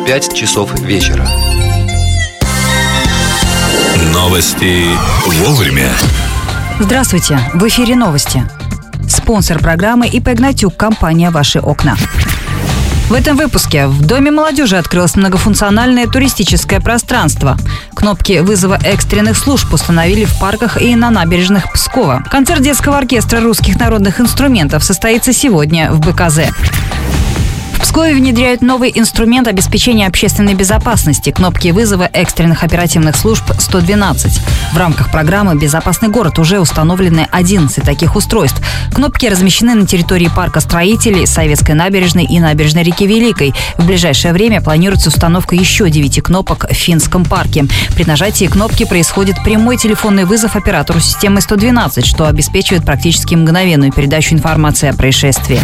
5 часов вечера. Новости вовремя. Здравствуйте, в эфире новости. Спонсор программы ИП «Гнатюк», компания «Ваши окна». В этом выпуске в Доме молодежи открылось многофункциональное туристическое пространство. Кнопки вызова экстренных служб установили в парках и на набережных Пскова. Концерт детского оркестра русских народных инструментов состоится сегодня в БКЗ. В Пскове внедряют новый инструмент обеспечения общественной безопасности – кнопки вызова экстренных оперативных служб 112. В рамках программы «Безопасный город» уже установлены 11 таких устройств. Кнопки размещены на территории парка Строителей, Советской набережной и набережной реки Великой. В ближайшее время планируется установка еще 9 кнопок в Финском парке. При нажатии кнопки происходит прямой телефонный вызов оператору системы 112, что обеспечивает практически мгновенную передачу информации о происшествии.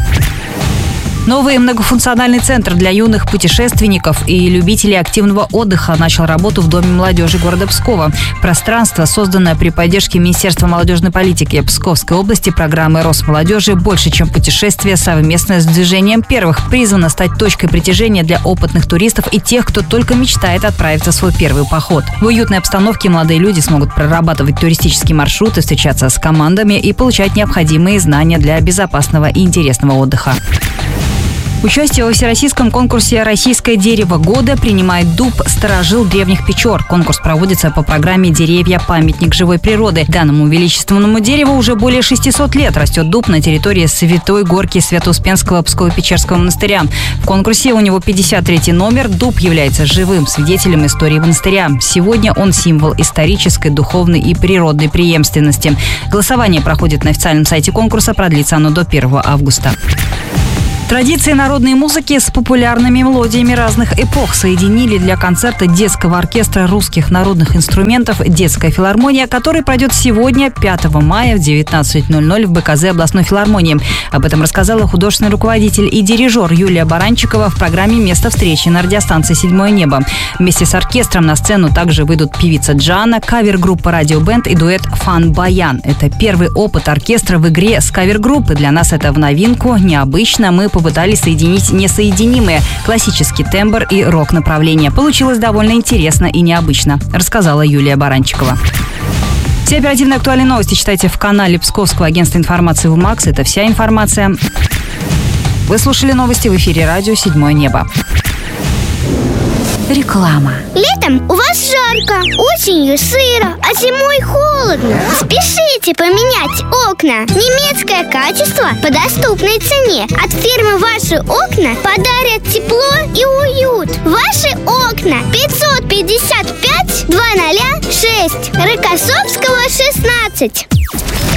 Новый многофункциональный центр для юных путешественников и любителей активного отдыха начал работу в Доме молодежи города Пскова. Пространство, созданное при поддержке Министерства молодежной политики Псковской области программы Росмолодежи «Больше, чем путешествие», совместно с движением первых, призвано стать точкой притяжения для опытных туристов и тех, кто только мечтает отправиться в свой первый поход. В уютной обстановке молодые люди смогут прорабатывать туристические маршруты, встречаться с командами и получать необходимые знания для безопасного и интересного отдыха. Участие во всероссийском конкурсе «Российское дерево года» принимает дуб «Старожил древних Печор». Конкурс проводится по программе «Деревья. Памятник живой природы». Данному величественному дереву уже более 600 лет растет дуб на территории Святой Горки Свято-Успенского Псково-Печерского монастыря. В конкурсе у него 53-й номер. Дуб является живым свидетелем истории монастыря. Сегодня он символ исторической, духовной и природной преемственности. Голосование проходит на официальном сайте конкурса. Продлится оно до 1 августа. Традиции народной музыки с популярными мелодиями разных эпох соединили для концерта детского оркестра русских народных инструментов «Детская филармония», который пройдет сегодня, 5 мая в 19:00 в БКЗ областной филармонии. Об этом рассказала художественный руководитель и дирижер Юлия Баранчикова в программе «Место встречи» на радиостанции «Седьмое небо». Вместе с оркестром на сцену также выйдут певица Джана, кавер-группа «Радиобенд» и дуэт «Фан Баян». Это первый опыт оркестра в игре с кавер-группой. Для нас это в новинку, необычно. Мы попытались соединить несоединимые – классический тембр и рок-направление. Получилось довольно интересно и необычно, рассказала Юлия Баранчикова. Все оперативные актуальные новости читайте в канале Псковского агентства информации ВМАКС. Это вся информация. Вы слушали новости в эфире радио «Седьмое небо». Реклама. Летом у вас жарко, осенью сыро, а зимой холодно. Спешите поменять окна. Немецкое качество по доступной цене. От фирмы «Ваши окна» подарят тепло и уют. «Ваши окна» 555 206, Рокоссовского, 16.